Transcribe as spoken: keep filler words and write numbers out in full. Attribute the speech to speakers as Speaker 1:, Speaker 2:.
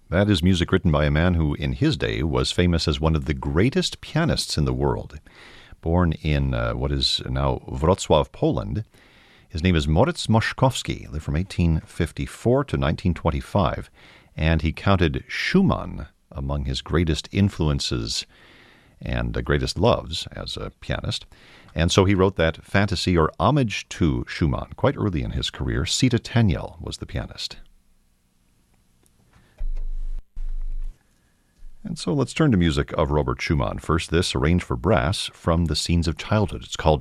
Speaker 1: That is music written by a man who, in his day, was famous as one of the greatest pianists in the world. Born in uh, what is now Wrocław, Poland, his name is Moritz Moszkowski, lived from eighteen fifty-four to nineteen twenty-five, and he counted Schumann among his greatest influences and uh, greatest loves as a pianist. And so he wrote that fantasy or homage to Schumann quite early in his career. Sita Tenjel was the pianist. And so let's turn to music of Robert Schumann. First, this, arranged for brass from the Scenes of Childhood. It's called